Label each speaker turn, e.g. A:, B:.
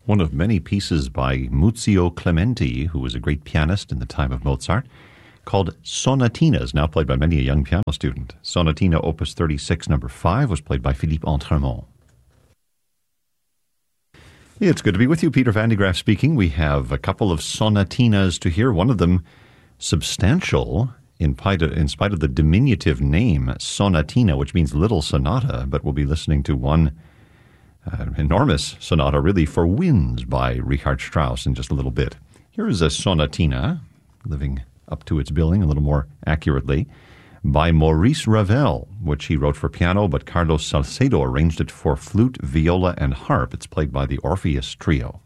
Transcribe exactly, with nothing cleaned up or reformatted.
A: one of many pieces by Muzio Clementi, who was a great pianist in the time of Mozart, called Sonatinas, now played by many a young piano student. Sonatina Opus thirty-six, number five, was played by Philippe Entremont. It's good to be with you. Peter Van de Graaff speaking. We have a couple of sonatinas to hear, one of them substantial, in spite of, in spite of the diminutive name, sonatina, which means little sonata, but we'll be listening to one uh, enormous sonata, really, for winds by Richard Strauss in just a little bit. Here is a sonatina, living up to its billing a little more accurately, by Maurice Ravel, which he wrote for piano, but Carlos Salcedo arranged it for flute, viola, and harp. It's played by the Orpheus Trio.